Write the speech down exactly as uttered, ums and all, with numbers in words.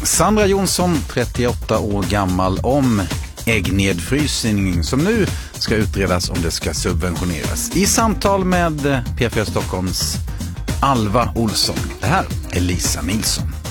Sandra Jonsson, trettioåtta år gammal, om äggnedfrysning som nu ska utredas om det ska subventioneras. I samtal med P fyra Stockholms Alva Olsson. Det här är Lisa Nilsson.